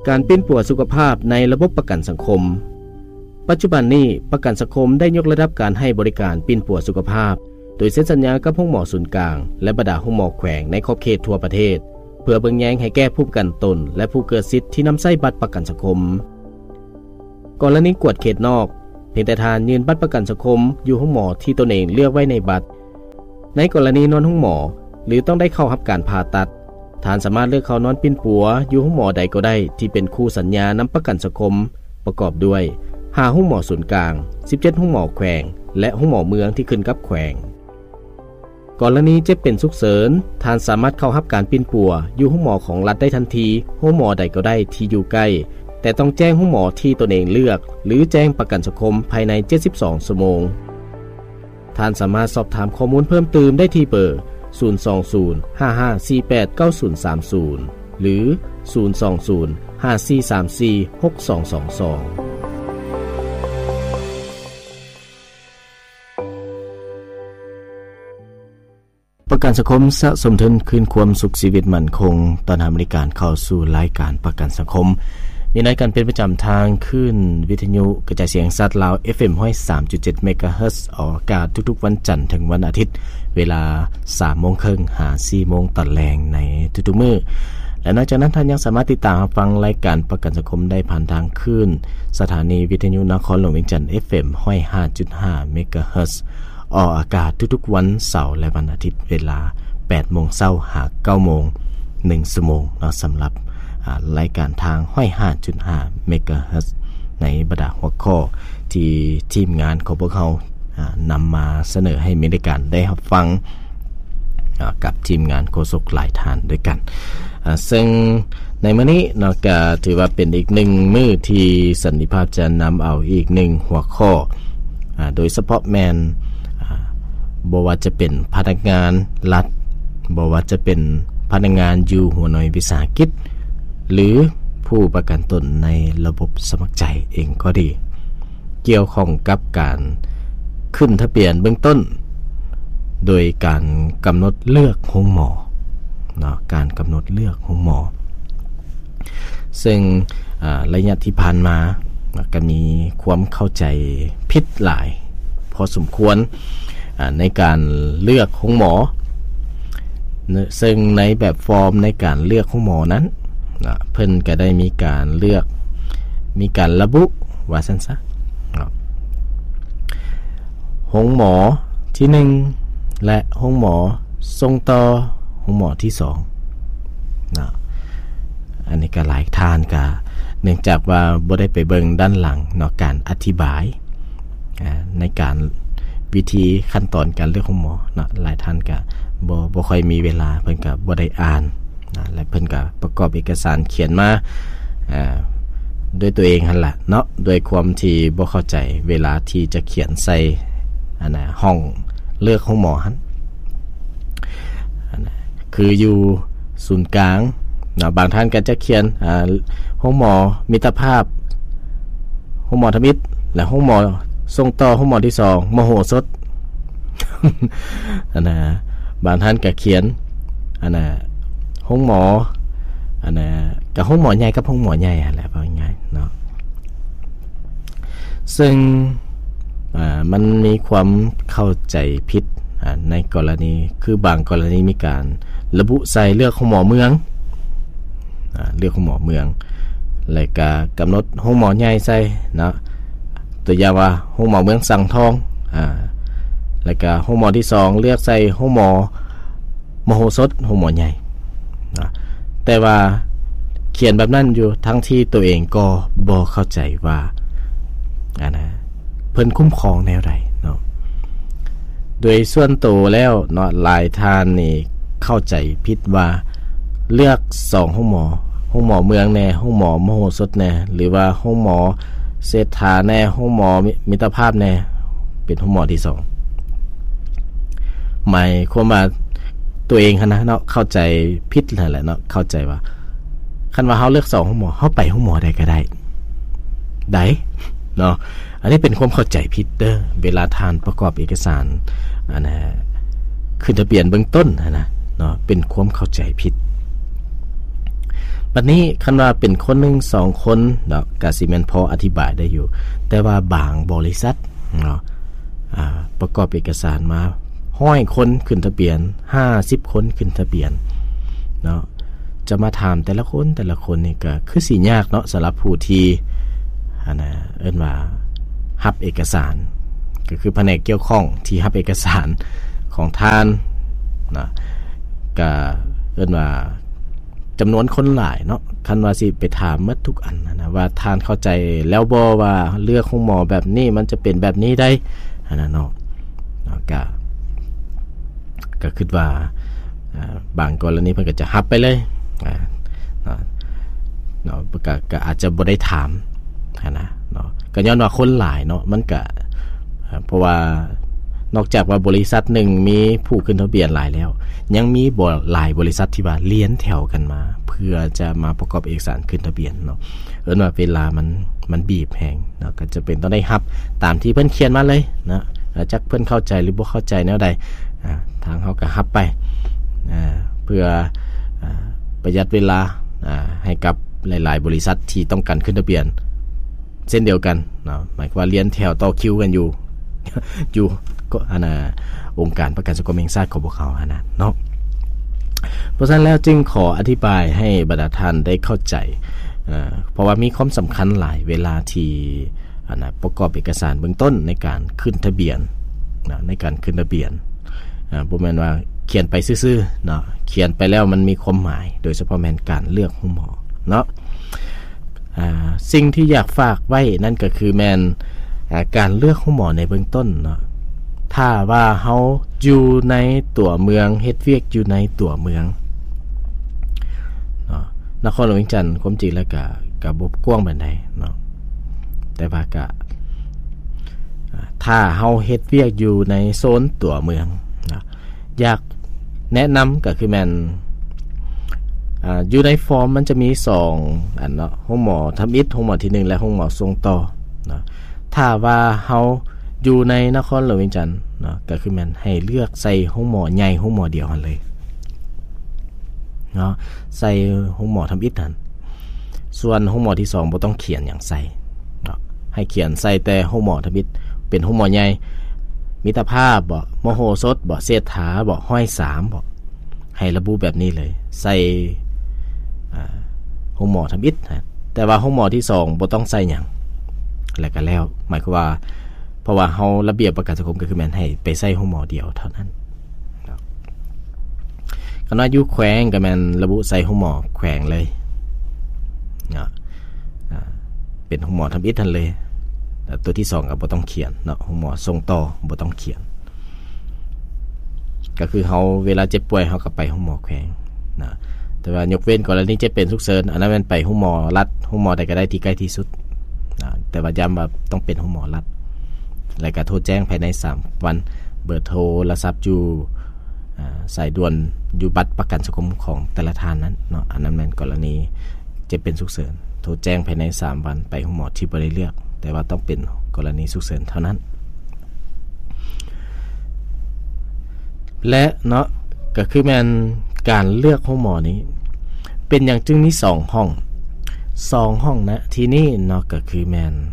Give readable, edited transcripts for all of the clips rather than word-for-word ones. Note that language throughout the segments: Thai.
การปิ้นปัวสุขภาพในระบบประกันสังคมปัจจุบันนี้ประกันสังคมได้ยกระดับการให้บริการปิ้นปัวสุขภาพโดยเซ็นสัญญากับโรงหมอศูนย์กลางและบรรดาโรงหมอแขวงในขอบเขตทั่วประเทศเพื่อเบิ่งแยงให้แก้ผู้ประกันตนและผู้เกิดสิทธิ์ที่นำใช้บัตรประกันสังคมกรณีกวดเขตนอกเพียงแต่ทานยืนบัตรประกันสังคมอยู่โรงหมอที่ตนเองเลือกไว้ในบัตรในกรณีนอนโรงหมอหรือต้องได้เข้ารับการผ่าตัดทานสามารถเลือกเข้านอนปิ้นปัวอยู่โรงหมอใดก็ได้ที่เป็นคู่สัญญานำประกันสังคมประกอบด้วย5โรงหมอศูนย์กลาง17โรงหมอแขวงและโรงหมอเมืองที่ขึ้นกับแขวงกรณีเจ็บเป็นฉุกเฉินทานสามารถเข้ารับการปิ้นปัวอยู่โรงหมอของรัฐได้ทันทีโรงหมอใดก็ได้ที่อยู่ใกล้แต่ต้องแจ้งโรงหมอที่ตนเองเลือกหรือแจ้งประกันสังคมภายใน72ชั่วโมงท่านสามารถสอบถามข้อมูลเพิ่มเติมได้ที่เบอร์02055489030หรือ02054346222ประกันสังคมสะสมทุนคืนความสุขชีวิตมั่นคงตอนบริการเข้าสู่รายการประกันสังคมมีรายการเป็นประจำทางขึ้นวิทยุกระจายเสียงสัตว์ลาว FM 103.7 เมกะเฮิรตซ์ออกอากาศทุกๆวันจันทร์ถึงวันอาทิตย์เวลา 3:30 น. หา 4:00 น. ตอนแลงในทุกๆมื้อและนอกจากนั้นท่านยังสามารถติดตามฟังรายการประกันสังคมได้ผ่านทางคลื่นสถานีวิทยุนครหลวงเวียงจันทร์ FM 105.5 เมกะเฮิรตซ์ออกอากาศทุกๆวันเสาร์และวันอาทิตย์เวลา 8:00 น. หา 9:00 น. 1 ชั่วโมงสำหรับรายการทาง 105.5 เมกะเฮิรตซ์ในบรรดาหัวข้อที่ทีมงานของพวกเขานำมาเสนอให้มีรายการได้รับฟังกับทีมงานโฆษกหลายท่านด้วยกันซึ่งในมื้อนี้เนาะก็ถือว่าเป็นอีกหนึ่งมื้อที่สันติภาพจะนำเอาอีกหนึ่งหัวข้อโดยเฉพาะแมนบ่ว่าจะเป็นพนักงานรัฐบ่ว่าจะเป็นพนักงานอยู่หัวหน่วยวิสาหกิจหรือผู้ประกันตนในระบบสมัครใจเองก็ดีเกี่ยวข้องกับการขึ้นทะเบียนเบื้องต้นโดยการกำหนดเลือกโรงหมอเนาะการกำหนดเลือกโรงหมอซึ่งระยะที่ผ่านมาก็มีความเข้าใจผิดหลายพอสมควรในการเลือกโรงหมอซึ่งในแบบฟอร์มในการเลือกโรงหมอนั้นเพิ่นก็ได้มีการเลือกมีการระบุว่าซั่นซะโรงหมอที่1และโรงหมอส่งต่อโรงหมอที่2นะอันนี้ก็หลายท่านก็เนื่องจากว่าบ่ได้ไปเบิ่งด้านหลังเนาะการอธิบายในการวิธีขั้นตอนการเลือกโรงหมอเนาะหลายท่านก็บ่ค่อยมีเวลาเพิ่นก็บ่ได้อ่านและเพิ่นก็ประกอบเอกสารเขียนมาด้วยตัวเองหั่นล่ะเนาะด้วยความที่บ่เข้าใจเวลาที่จะเขียนใส่ห้องเลือกของหมอหั่นคืออยู่ศูนย์กลางนะบางท่านก็จะเขียนห้องหมอมิตรภาพห้องหมอธมิตรและห้องหมอส่งต่อห้องหมอที่2มโหสถบางท่านก็เขียนห้องหมอกับห้องหมอใหญ่กับห้องหมอใหญ่อะไรประมาณนี้เนาะซึ่งมันมีความเข้าใจผิดในกรณีคือบางกรณีมีการระบุใส่เลือกของหมอเมืองเลือกของหมอเมืองแล้วก็กำหนดห้องหมอใหญ่ใส่เนาะตัวอย่างว่าห้องหมอเมืองสังทองแล้วก็ห้องหมอที่2เลือกใส่ห้องหมอมโหสถห้องหมอใหญ่แต่ว่าเขียนแบบนั้นอยู่ทั้งที่ตัวเองก็บ่เข้าใจว่าเพิ่นคุ้มครองแนวใดเนาะโดยส่วนตัวแล้วเนาะหลายท่านนี่เข้าใจผิดว่าเลือก2ห้องหมอเมืองแน่ห้องหมอมโหสถแน่หรือว่าห้องหมอเศรษฐาแน่ห้องหมอมิตรภาพแน่เป็นห้องหมอที่2หมายความว่าตัวเองนะเนาะเข้าใจผิดนั่นแหละเนาะเข้าใจว่าคันว่าเฮาเลือก2ห้องหมอเฮาไปห้องหมอใดก็ได้เนาะอันนี้เป็นความเข้าใจผิดเด้อเวลาทานประกอบเอกสารขึ้นทะเบียนเบื้องต้นนะเนาะเป็นความเข้าใจผิดบัดนี้คันว่าเป็นคนนึง2คนเนาะก็สิแม่นพออธิบายได้อยู่แต่ว่าบางบริษัทเนาะประกอบเอกสารมา100คนขึ้นทะเบียน50คนขึ้นทะเบียนเนาะจะมาถามแต่ละคนนี่ก็คือสิยากเนาะสำหรับผู้ที่เอิ้นว่ารับเอกสารก็คือแผนกเกี่ยวข้องที่รับเอกสารของท่านนะก็เอิ้นว่าจำนวนคนหลายเนาะคันว่าสิไปถามหมดทุกอันนะว่าท่านเข้าใจแล้วบ่ว่าเลือกของหมอแบบนี้มันจะเป็นแบบนี้ได้เนาะก็คิดว่าบางกรณีเพิ่นก็จะรับไปเลยเนาะก็อาจจะบ่ได้ถามนะเนาะก็ย้อนว่าคนหลายเนาะมันก็เพราะว่านอกจากว่าบริษัทหนึ่งมีผู้ขึ้นทะเบียนหลายแล้วยังมีหลายบริษัทที่ว่าเลี้ยนแถวกันมาเพื่อจะมาประกอบเอกสารขึ้นทะเบียนเนาะว่าเวลามันบีบแฮงเนาะก็จะเป็นต้องได้รับตามที่เพิ่นเขียนมาเลยนะจักเพิ่นเข้าใจหรือบ่เข้าใจแนวใดทางเฮาก็รับไปเพื่อประหยัดเวลาให้กับหลายๆบริษัทที่ต้องการขึ้นทะเบียนเช่นเดียวกันเนาะหมายความว่าเลี้ยนแถวต่อคิวกันอยู่ก็องค์การประกันสังคมแห่งชาติของพวกเขาเนาะเพราะฉะนั้นแล้วจึงขออธิบายให้บรรดาท่านได้เข้าใจเพราะว่ามีความสำคัญหลายเวลาที่ประกอบเอกสารเบื้องต้นในการขึ้นทะเบียนในการขึ้นทะเบียนบ่แม่นว่าเขียนไปซื่อๆเนาะเขียนไปแล้วมันมีความหมายโดยเฉพาะแม่นการเลือกหมอเนาะสิ่งที่อยากฝากไว้นั่นก็คือแม่นการเลือกหมอในเบื้องต้นเนาะถ้าว่าเฮาอยู่ในตัวเมืองเฮ็ดเวียกอยู่ในตัวเมืองเนาะนครหลวงจันทน์ความจริงแล้วก็บ่กว้างปานใดเนาะแต่ว่าก็ถ้าเฮาเฮ็ดเวียกอยู่ในโซนตัวเมืองนะอยากแนะนำก็คือแม่นอยู่ในฟอร์มมันจะมี2อันเนาะห้องหมอทำอิฐห้องหมอที่1และห้องหมอทรงต่อนะถ้าว่าเฮาอยู่ในนครหลวงจันทน์เนาะก็คือแม่นให้เลือกใส่ห้องหมอใหญ่ห้องหมอเดียวกันเลยเนาะใส่ห้องหมอทำอิฐนั่นส่วนห้องหมอที่2บ่ต้องเขียนหยังใส่เนาะให้เขียนใส่แต่ห้องหมอทำอิฐเป็นห้องหมอใหญ่มิตรภาพบ่มโหสถบ่เศรษฐาบ่ห้อย3บ่ให้ระบุแบบนี้เลยใส่ห้องหมอทำอิฐแต่ว่าห้องหมอที่2บ่ต้องใส่หยังแล้วก็แล้วหมายความว่าเพราะว่าเฮาระเบียบประกันสังคมก็คือแม่นให้ไปใส่ห้องหมอเดียวเท่านั้นคณะอยู่แขวงก็แม่นระบุใส่ห้องหมอแขวงเลยเนาะเป็นห้องหมอทำอิฐทันเลยตัวที่2ก็บ่ต้องเขียนเนาะห้องหมอส่งต่อบ่ต้องเขียนก็คือเฮาเวลาเจ็บป่วยเฮาก็ไปห้องหมอแขวงนะแต่ว่ายกเว้นกรณีเจ็บเป็นฉุกเฉินอันนั้นมันไปห้องหมอรัฐห้องหมอใดก็ได้ที่ใกล้ที่สุดนะแต่ว่าย้ำว่าต้องเป็นห้องหมอรัฐแล้วก็โทรแจ้งภายใน3วันเบอร์โทรศัพท์อยู่สายด่วนอยู่บัตรประกันสังคมของแต่ละท่านนั้นเนาะอันนั้นเป็นกรณีเจ็บเป็นฉุกเฉินโทรแจ้งภายใน3วันไปห้องหมอที่บ่ได้เลือกแต่ว่าต้องเป็นกรณีฉุกเฉินเท่านั้นและเนาะก็คือแม่นการเลือกห้องหมอนี้เป็นอย่างจึงมี2ห้องนะที่นี่เนาะก็คือแม่น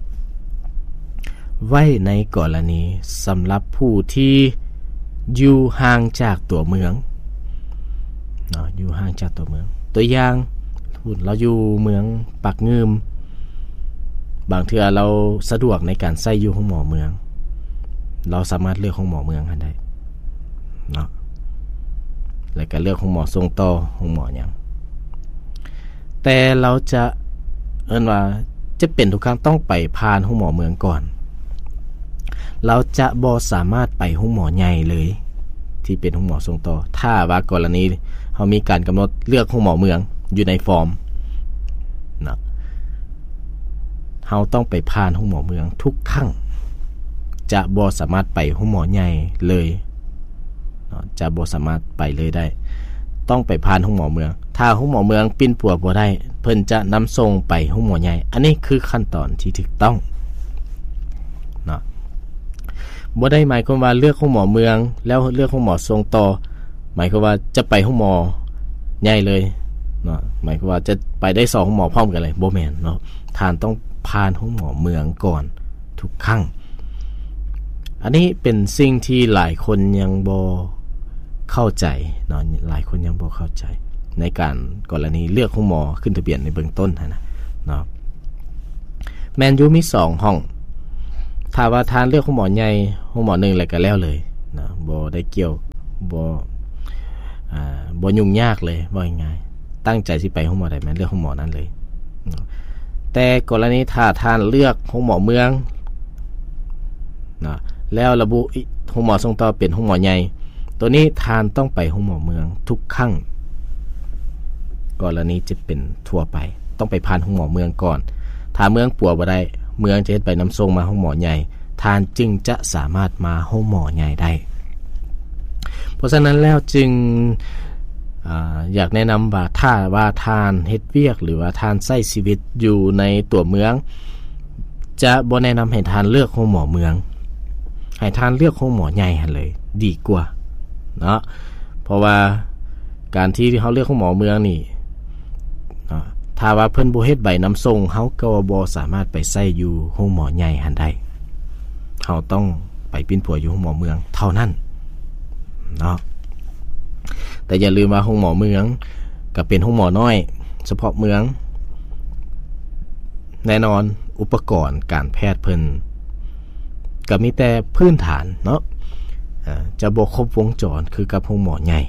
ไว้ในกรณีสำหรับผู้ที่อยู่ห่างจากตัวเมืองเนาะอยู่ห่างจากตัวเมืองตัวอย่างเราอยู่เมืองปากงืมบางเทื่อเราสะดวกในการใช้อยู่ห้องหมอเมืองเราสามารถเลือกห้องหมอเมืองได้เนาะแล้วก็เลือกห้องหมอทรงต่อห้องหมอหยังแต่เราจะว่าจะเป็นทุกครั้งต้องไปผ่านห้องหมอเมืองก่อนเราจะบ่สามารถไปห้องหมอใหญ่เลยที่เป็นห้องหมอทรงต่อถ้าว่ากรณีเฮามีการกำหนดเลือกห้องหมอเมืองอยู่ในฟอร์มเนาะเฮาต้องไปผ่านห้องหมอเมืองทุกครั้งจะบ่สามารถไปห้องหมอใหญ่เลยเนาะจะบ่สามารถไปเลยได้ต้องไปผ่านห้องหมอเมืองถ้าห้องหมอเมืองปิ้นปัวบ่ได้เพิ่นจะนำส่งไปห้องหมอใหญ่อันนี้คือขั้นตอนที่ถูกต้องเนาะบ่ได้หมายความว่าเลือกห้องหมอเมืองแล้วเลือกห้องหมอส่งต่อหมายความว่าจะไปห้องหมอใหญ่เลยเนาะหมายความว่าจะไปได้2ห้องหมอพร้อมกันเลยบ่แม่นเนาะท่านต้องผ่านห้องหมอเมืองก่อนทุกครั้งอันนี้เป็นสิ่งที่หลายคนยังบ่เข้าใจเนาะหลายคนยังบ่เข้าใจในการกรณีเลือกห้องหมอขึ้นทะเบียนในเบื้องต้นนะเนาะแมนยูมี2ห้องถ้าว่าทานเลือกห้องหมอใหญ่ห้องหมอ1แล้วก็แล้วเลยนะบ่ได้เกี่ยวบ่ยุ่งยากเลยว่าง่ายๆตั้งใจสิไปห้องหมอใดแม่นเลือกห้องหมอนั้นเลยแต่กรณีถ้าทานเลือกห้องหมอเมืองนะแล้วระบุห้องหมอส่งต่อเป็นห้องหมอใหญ่ตัวนี้ทานต้องไปห้องหมอเมืองทุกครั้งกรณีจะเป็นทั่วไปต้องไปผ่านห้องหมอเมืองก่อนถ้าเมืองปัวบ่ได้เมืองจะเฮ็ดใบนำส่งมาห้องหมอใหญ่ทานจึงจะสามารถมาห้องหมอใหญ่ได้เพราะฉะนั้นแล้วจึงอยากแนะนำว่าถ้าว่าทานเฮ็ดเวียกหรือว่าทานใช้ชีวิตอยู่ในตัวเมืองจะบ่แนะนำให้ทานเลือกห้องหมอเมืองให้ทานเลือกห้องหมอใหญ่หั่นเลยดีกว่าเนาะเพราะว่าการที่เฮาเลือกห้องหมอเมืองนี่ถ้าว่าเพิ่นบ่เฮ็ดใบนำส่งเฮาก็บ่สามารถไปใช้อยู่ห้องหมอใหญ่หั่นได้เฮาต้องไปปิ้นปัวอยู่ห้องหมอเมืองเท่านั้นเนาะแต่อย่าลืมว่าห้องหมอเมืองก็เป็นห้องหมอน้อยเฉพาะเมืองแน่นอนอุปกรณ์การแพทย์เพิ่นก็มีแต่พื้นฐานเนาะจะบ่ครบวงจรคือกับห้องหมอใหญ่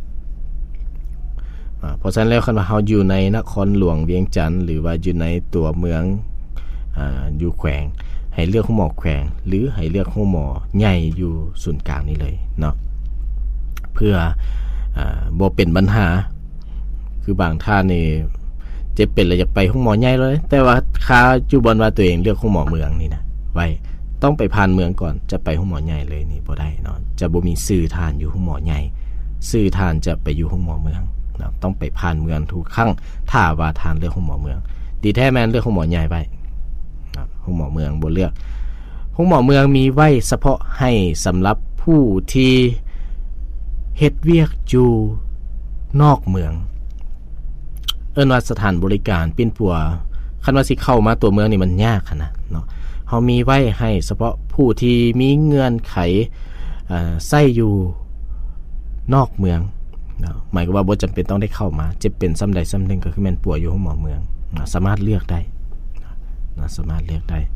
เพราะฉะนั้นแล้วคันว่าเฮาอยู่ในนครหลวงเวียงจันทน์หรือว่าอยู่ในตัวเมืองอยู่แขวงให้เลือกห้องหมอแขวงหรือให้เลือกห้องหมอใหญ่อยู่ศูนย์กลางนี่เลยเนาะเพื่อบ่เป็นปัญหาคือบางท่านนี่เจ็บเป็นแล้วอยากไปห้องหมอใหญ่เลยแต่ว่าค่าอยู่บนว่าตัวเองเลือกห้องหมอเมืองนี่นะไว้ต้องไปผ่านเมืองก่อนจะไปห้องหมอใหญ่เลยนี่บ่ได้เนาะจะบ่มีสื่อทานอยู่ห้องหมอใหญ่สื่อทานจะไปอยู่ห้องหมอเมืองต้องไปผ่านเมืองทุกครั้งถ้าว่าทานเลือกห้องหมอเมืองดีแท้แม่นเลือกห้องหมอใหญ่ไว้ห้องหมอเมืองบ่เลือกห้องหมอเมืองมีไว้เฉพาะให้สำหรับผู้ที่เฮ็ดเวียกอยู่นอกเมืองเอิ้นว่าสถานบริการปิ้นปัวคันว่าสิเข้ามาตัวเมืองนี่มันยากนะเนาะเฮามีไว้ให้เฉพาะผู้ที่มีเงื่อนไขใช้อยู่นอกเมืองหมายความว่าบ่จำเป็นต้องได้เข้ามาจะเป็นซ้ำใดซ้ำหนึ่งก็คือแม่นป่วยอยู่ห้องหมอเมืองสามารถเลือกได้สามารถเลือกได้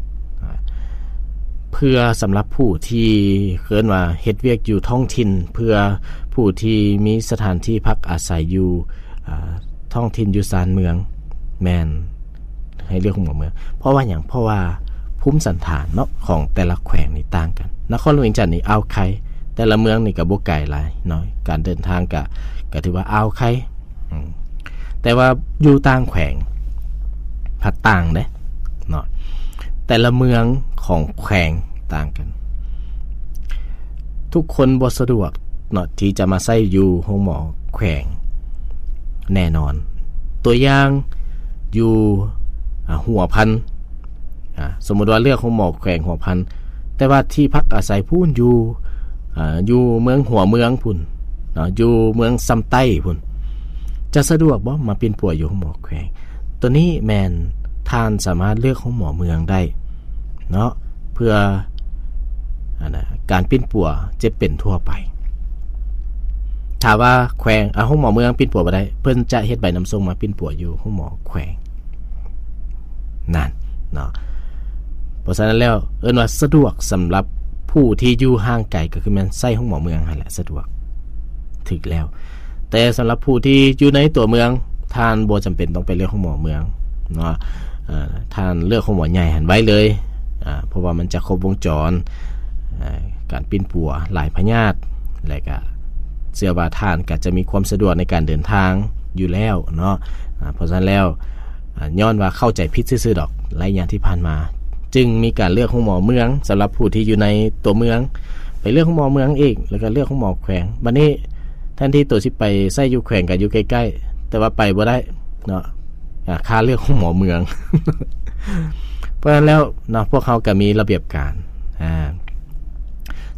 เพื่อสำหรับผู้ที่เคิ้นว่าเฮ็ดเวียกอยู่ท้องถิ่นเพื่อผู้ที่มีสถานที่พักอาศัยอยู่ท้องถิ่นอยู่ชานเมืองแม่นให้เลือกห้องหมอเมืองเพราะว่าหยังเพราะว่าภูมิสันฐานเนาะของแต่ละแขวงนี่ต่างกันนครหลวงเวียงจันทน์นี่อ่าวไข่แต่ละเมืองนี่ก็บ่ไกลหลายน้อยการเดินทางก็ถือว่าอ่าวไข่แต่ว่าอยู่ต่างแขวงพัดต่างเด้เนาะแต่ละเมืองของแขวงต่างกันทุกคนบ่สะดวกเนาะที่จะมาใช้อยู่ห้องหมอแขวงแน่นอนตัวอย่างอยู่หัวพันสมมุติว่าเลือกห้องหมอแขวงหัวพันแต่ว่าที่พักอาศัยพูนอยู่เมืองหัวเมืองพุ่นเนาะอยู่เมืองซ้ำใต้พุ่นจะสะดวกบ่มาเป็นป่วยอยู่ห้องหมอแขวงตัวนี้แม่นท่านสามารถเลือกห้องหมอเมืองได้เนาะเพื่อการปิ้นปัวจะเป็นทั่วไปถ้าว่าแขวงห้องหมอเมืองปิ้นปัวบ่ได้เพิ่นจะเฮ็ดใบนำส่งมาปิ้นปัวอยู่ห้องหมอแขวงนั่นเนาะเพราะฉะนั้นแล้วเอิ้นว่าสะดวกสำหรับผู้ที่อยู่ห่างไกลก็คือแม่นใช้ห้องหมอเมืองหั่นแหละสะดวกถึกแล้วแต่สำหรับผู้ที่อยู่ในตัวเมืองท่านบ่จำเป็นต้องไปเลือกห้องหมอเมืองเนาะท่านเลือกห้องหมอใหญ่หั่นไว้เลยเพราะว่ามันจะครบวงจรการปิ้นปัวหลายพยาธิและก็เชื่อว่าท่านก็จะมีความสะดวกในการเดินทางอยู่แล้วเนาะเพราะฉะนั้นแล้วย้อนว่าเข้าใจผิดซื่อๆดอกหลายอย่างที่ผ่านมาจึงมีการเลือกห้องหมอเมืองสำหรับผู้ที่อยู่ในตัวเมืองไปเลือกห้องหมอเมืองอีกแล้วก็เลือกห้องหมอแขวงบัดนี้แทนที่ตัวสิไปใช้อยู่แขวงก็อยู่ใกล้ๆแต่ว่าไปบ่ได้เนาะค่าเลือกห้องหมอเมือง เพราะฉะนั้นแล้วเนาะพวกเขาก็มีระเบียบการถ้า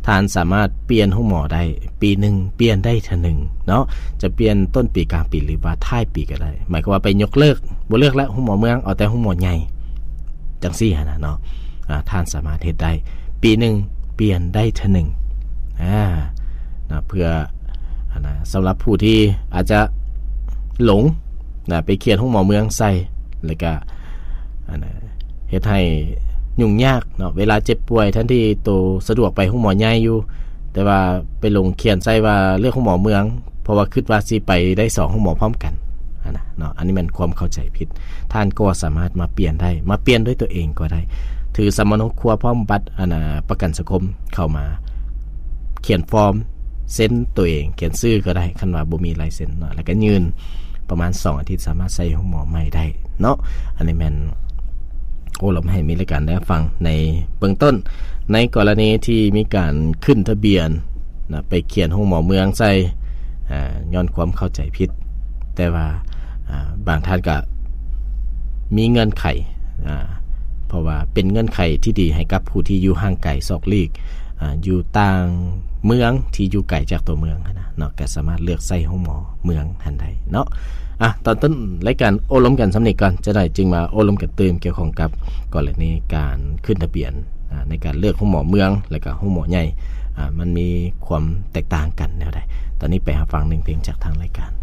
ท่านสามารถเปลี่ยนห้องหมอได้ปีนึงเปลี่ยนได้เทื่อนึงเนาะจะเปลี่ยนต้นปีกลางปีหรือว่าท้ายปีก็ได้หมายความว่าไปยกเลิกบ่เลิกแล้วห้องหมอเมืองเอาแต่ห้องหมอใหญ่จังซี่หั่นน่ะเนาะท่านสามารถเฮ็ดได้ปีนึงเปลี่ยนได้เทื่อนึงนะเพื่อนะสำหรับผู้ที่อาจจะหลงนะไปเขียนห้องหมอเมืองใส่แล้วก็เฮ็ดให้ยุ่งยากเนาะเวลาเจ็บป่วยทันที่โตสะดวกไปห้องหมอใหญ่อยู่แต่ว่าไปลงเขียนใส่ว่าเลือกห้องหมอเมืองเพราะว่าคิดว่าสิไปได้2ห้องหมอพร้อมกันเนาะอันนี้มันความเข้าใจผิดท่านก็สามารถมาเปลี่ยนได้มาเปลี่ยนด้วยตัวเองก็ได้ถือสมณครัวพร้อมบัตรประกันสังคมเข้ามาเขียนฟอร์มเซ็นตัวเองเขียนชื่อก็ได้คันว่าบ่มีลายเซ็นเนาะแล้วก็ยืนประมาณ2อาทิตย์สามารถใส่ห้องหมอใหม่ได้เนาะอันนี้แม่นเราให้มีรายการได้ฟังในเบื้องต้นในกรณีที่มีการขึ้นทะเบียนนะไปเขียนห้องหมอเมืองใส่ย้อนความเข้าใจผิดแต่ว่าบางท่านก็มีเงื่อนไขเพราะว่าเป็นเงื่อนไขที่ดีให้กับผู้ที่อยู่ห่างไกลซอกลีกอยู่ต่างเมืองที่อยู่ไกลจากตัวเมืองนะเนาะก็สามารถเลือกใส่ห้องหมอเมืองทันใดเนาะตอนต้นรายการโอล้มกันสำเนียงก่อนจะได้จึงมาโอล้มกันเติมเกี่ยวข้องกับกรณีการขึ้นทะเบียนในการเลือกห้องหมอเมืองและก็ห้องหมอใหญ่มันมีความแตกต่างกันแนวใดตอนนี้ไปหาฟัง1เพลงจากทางรายการ